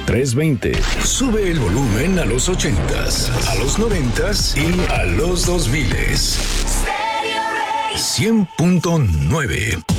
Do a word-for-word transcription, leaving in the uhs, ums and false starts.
tres veinte. Sube el volumen a los ochentas, a los noventas y a los dos miles. cien punto nueve.